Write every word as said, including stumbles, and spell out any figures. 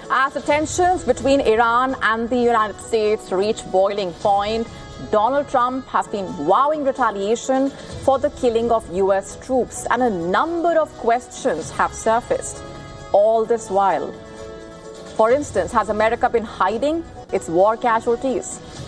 As the tensions between Iran and the United States reach boiling point, Donald Trump has been vowing retaliation for the killing of U S troops, and a number of questions have surfaced. All this while, for instance, has America been hiding its war casualties?